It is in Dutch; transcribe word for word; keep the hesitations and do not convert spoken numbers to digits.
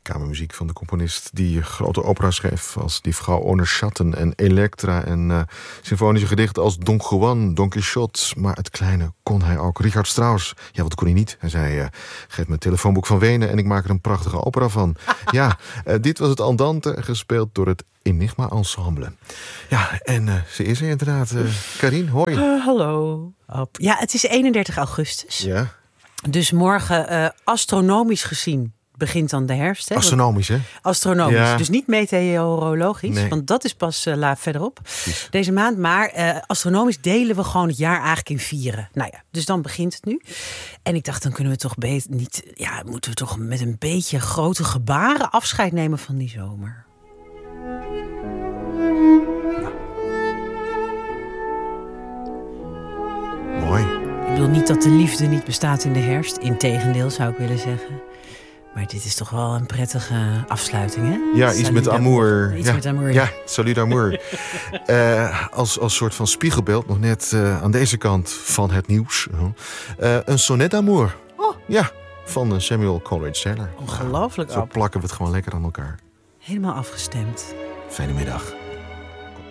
Kamermuziek van de componist die grote opera's schreef als Die Vrouw ohne Schatten en Elektra en uh, symfonische gedichten als Don Juan, Don Quixote. Maar het kleine kon hij ook. Richard Strauss, ja, wat kon hij niet? Hij zei, uh, geef me het telefoonboek van Wenen en ik maak er een prachtige opera van. Ja, uh, dit was het Andante, gespeeld door het Enigma Ensemble. Ja, en uh, ze is er inderdaad. Uh, Carien, hoi. Uh, hallo. Op. Ja, het is eenendertig augustus. Ja. Dus morgen, uh, astronomisch gezien, begint dan de herfst. Hè? Astronomisch, hè? Astronomisch, ja. Dus niet meteorologisch, nee. want dat is pas uh, la verderop Precies. deze maand. Maar uh, astronomisch delen we gewoon het jaar eigenlijk in vieren. Nou ja, dus dan begint het nu. En ik dacht, dan kunnen we toch beter niet... Ja, moeten we toch met een beetje grote gebaren afscheid nemen van die zomer. Mooi. Ik bedoel niet dat de liefde niet bestaat in de herfst. Integendeel, zou ik willen zeggen. Maar dit is toch wel een prettige afsluiting, hè? Ja, iets Salut met amour. Iets ja. met amour. Ja, salut amour. uh, als, als soort van spiegelbeeld, nog net uh, aan deze kant van het nieuws. Uh, een sonnet d'amour. Oh. Ja, van Samuel Coleridge Taylor. Ongelooflijk. Zo plakken we het gewoon lekker aan elkaar. Helemaal afgestemd. Fijne middag.